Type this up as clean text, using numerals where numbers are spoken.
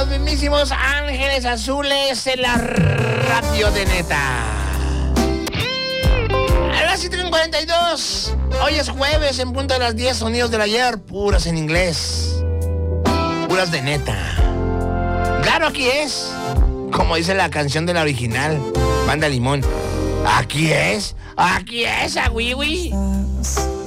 los mismísimos Ángeles Azules en la radio de neta. A las 7:42. Hoy es jueves, en punto de las 10, sonidos del ayer, puras en inglés. Puras de neta. Claro, aquí es. Como dice la canción de la original, Banda Limón. Aquí es a Wiwi.